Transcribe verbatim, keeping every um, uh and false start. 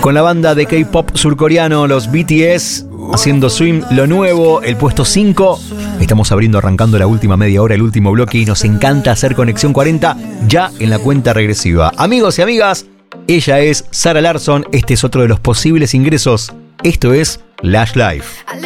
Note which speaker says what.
Speaker 1: con la banda de K-pop surcoreano, los B T S, haciendo Swim, lo nuevo, el puesto cinco. Estamos abriendo, arrancando la última media hora, el último bloque, y nos encanta hacer Conexión cuarenta ya en la cuenta regresiva. Amigos y amigas, ella es Zara Larsson, este es otro de los posibles ingresos. Esto es Lash Live.